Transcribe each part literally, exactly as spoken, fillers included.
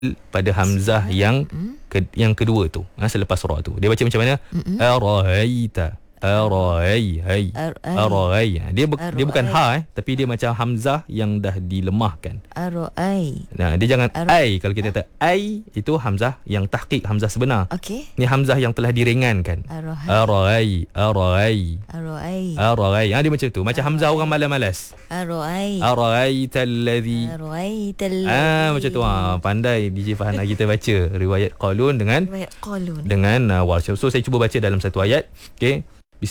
pada hamzah yang ke, yang kedua tu, ha, selepas ra tu. Dia baca macam mana? Araita. Arai hai arai. Dia bu, dia bukan ha eh, tapi dia macam hamzah yang dah dilemahkan. Arai. Nah, dia jangan ai. Kalau kita kata ai, itu hamzah yang tahqiq, hamzah sebenar. Okey. Ni hamzah yang telah diringankan. Arai arai Arai. arai. Ha, dia macam tu. Macam hamzah orang malas-malas. Arai. Araital ladzi. Araital ladzi. Ah, macam tu. Ha, pandai D J Fahana kita baca riwayat Qalun dengan riwayat Qalun dengan uh, Warsh. So saya cuba baca dalam satu ayat. Okey.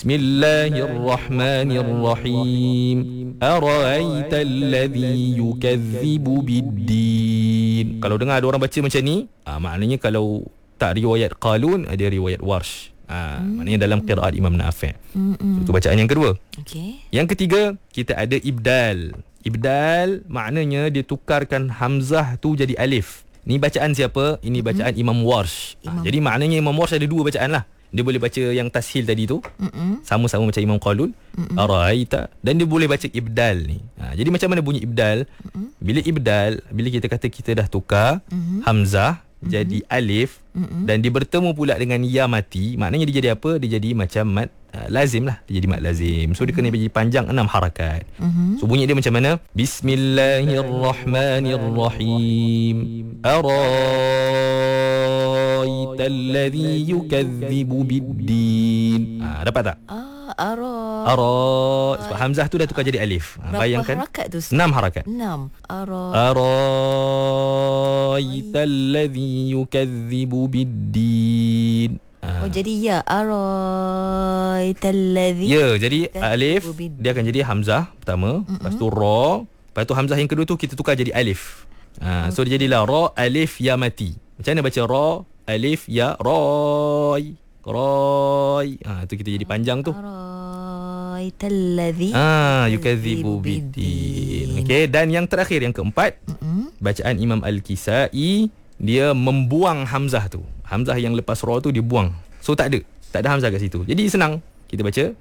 Bismillahirrahmanirrahim. Ara'aital ladzi yukadzibu biddin. Kalau dengar ada orang baca macam ni, ah, maknanya kalau tak riwayat Qalun, ada riwayat Warsh. Ah, hmm. Maknanya dalam qiraat Imam Nafi'. Hmm. Itu bacaan yang kedua. Okey. Yang ketiga, kita ada ibdal. Ibdal maknanya dia tukarkan hamzah tu jadi alif. Ni bacaan siapa? Ini bacaan hmm. Imam Warsh. Imam. Ah, jadi maknanya Imam Warsh ada dua bacaan lah. Dia boleh baca yang tashil tadi tu, Mm-mm. sama-sama macam Imam Qalun, Araita, dan dia boleh baca ibdal ni. Ha, jadi macam mana bunyi ibdal? Mm-mm. Bila ibdal, bila kita kata kita dah tukar Mm-mm. hamzah Mm-mm. jadi alif Mm-mm. dan dia bertemu pula dengan ya mati, maknanya dia jadi apa? Dia jadi macam mat uh, lazim lah. Dia jadi mat lazim. So Mm-mm. dia kena jadi panjang enam harakat. Mm-hmm. So bunyi dia macam mana? Bismillahirrahmanirrahim. Ara alladhi yukadzibu biddin. Ah, dapat tak? Ah, ara. Ara. Sebab hamzah tu dah tukar jadi alif. Ha, bayangkan. Harakat tu? enam harakat. enam. Ara. Ara alladhi yukadzibu biddin. Oh, jadi ya, ara alladhi. Ya, jadi alif dia akan jadi hamzah pertama, mm-hmm. lepas tu ra, lepas tu hamzah yang kedua tu kita tukar jadi alif. Ha, so dia jadilah ra alif ya mati. Macam mana baca ra alif ya roi roi. Ha, tu kita jadi panjang tu. Araitalladzi. Ah, yukadzibu biddin. Okey, dan yang terakhir yang keempat, mm-hmm. bacaan Imam Al-Kisai, dia membuang hamzah tu. Hamzah yang lepas ra tu dia buang. So tak ada. Tak ada hamzah kat situ. Jadi senang. Kita baca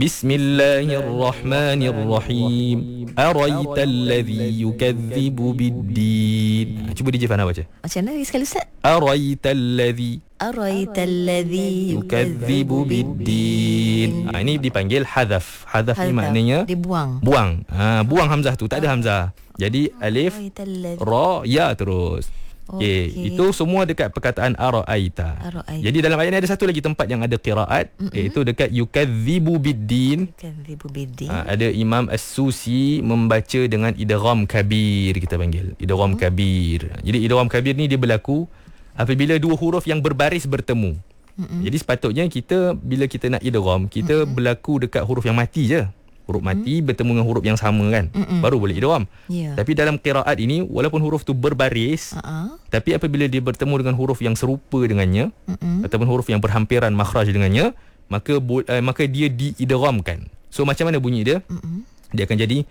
Bismillahirrahmanirrahim. Araital ladzi yukadzibu biddin. Cuba D J Fahana baca. Macam mana sekali Ustaz? Araital ladzi Araital ladzi yukadzibu biddin. Ha, ini dipanggil hadzaf. Hadzaf ni maknanya dibuang. Buang. Ha, buang hamzah tu, tak ada hamzah. Jadi alif, ra, ya terus. Okey, okay. Itu semua dekat perkataan ara'aita. Ara'aita. Jadi dalam ayat ni ada satu lagi tempat yang ada qiraat, mm-hmm. iaitu dekat yukadzibu biddin. Yukadzibu biddin. Ha, ada Imam As-Susi membaca dengan idgham kabir, kita panggil. Idgham mm-hmm. kabir. Jadi idgham kabir ni dia berlaku apabila dua huruf yang berbaris bertemu. Mm-hmm. Jadi sepatutnya kita bila kita nak idgham, kita mm-hmm. berlaku dekat huruf yang mati je. Huruf mati mm-hmm. bertemu dengan huruf yang sama kan, mm-hmm. baru boleh idgham. Yeah. Tapi dalam qiraat ini walaupun huruf tu berbaris, uh-huh. tapi apabila dia bertemu dengan huruf yang serupa dengannya, mm-hmm. ataupun huruf yang berhampiran makhraj dengannya, maka uh, maka dia diidghamkan. So macam mana bunyi dia? Mm-hmm. Dia akan jadi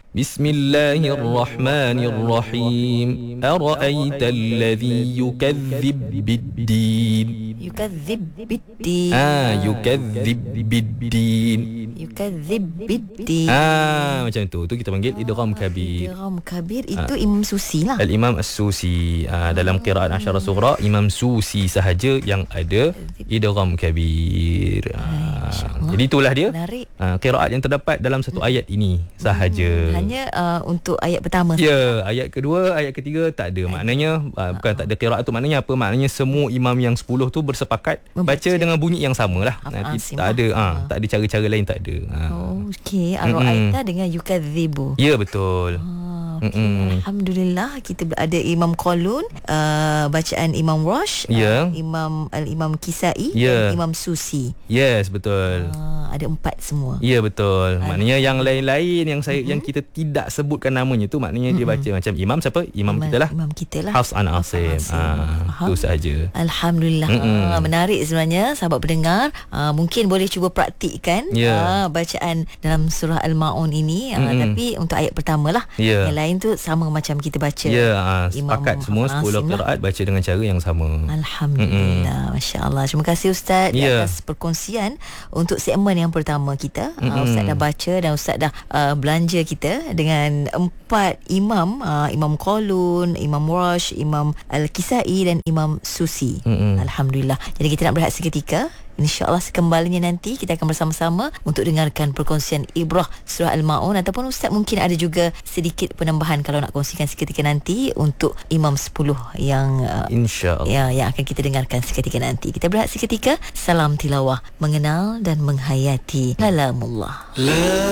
Bismillahirrahmanirrahim. Ara'aital ladzi yukadzib biddin. Yukadzib biddin. Ah, yukadzib biddin. Yukadzib biddin. Ah, macam tu. Tu kita panggil idgham kabir. Idgham kabir itu ah. Imam Susi lah. Al-Imam As-Susi. Ah, dalam qiraat Asyara Sughra, Imam Susi sahaja yang ada idgham kabir. Ah, jadi itulah dia. Ah, qiraat yang terdapat dalam satu ayat ini sahaja. Hmm, hanya uh, untuk ayat pertama. Ya, ayat kedua, ayat ketiga tak ada. Maknanya uh, bukan tak ada qiraat tu, maknanya apa? Maknanya semua imam yang sepuluh tu bersepakat membaca baca dengan bunyi yang samalah. Nanti tak ada ah, tak ada cara-cara lain, tak ada. Ah. Oh, okey. Ara'aita dengan yukadzibu. Ya, betul. Ah. Okay. Alhamdulillah kita ada Imam Qalun, uh, bacaan Imam Warsh, yeah. uh, Imam Al-Imam Kisai, yeah. dan Imam Susi. Yes, betul. Uh, ada empat semua. Ya, yeah, betul. Uh, maknanya yang lain-lain yang saya uh-huh. yang kita tidak sebutkan namanya tu, maknanya uh-huh. dia baca macam imam siapa? Imam, imam kita lah. Imam kita lah. Hafs an Asim. Ah, itu sahaja. Alhamdulillah. Uh-huh. Uh, menarik sebenarnya sahabat pendengar. Uh, mungkin boleh cuba praktikkan yeah. uh, bacaan dalam surah Al-Maun ini. Uh, uh-huh. Tapi untuk ayat pertama lah. Yeah. Yang lain lain tu sama macam kita baca. Ya, uh, sepakat semua sepuluh qiraat baca dengan cara yang sama. Alhamdulillah. Mm-mm. Masya-Allah. Terima kasih Ustaz yeah. atas perkongsian untuk segmen yang pertama kita. Uh, Ustaz dah baca dan Ustaz dah uh, belanja kita dengan empat imam, uh, Imam Qalun, Imam Warsh, Imam Al-Kisai dan Imam Susi. Mm-mm. Alhamdulillah. Jadi kita nak berehat seketika. InsyaAllah sekembalinya nanti kita akan bersama-sama untuk dengarkan perkongsian Ibrah Surah Al-Ma'un, ataupun Ustaz mungkin ada juga sedikit penambahan kalau nak kongsikan seketika nanti untuk Imam sepuluh yang uh, InsyaAllah ya, yang akan kita dengarkan seketika nanti. Kita berehat seketika. Salam tilawah, mengenal dan menghayati kalamullah.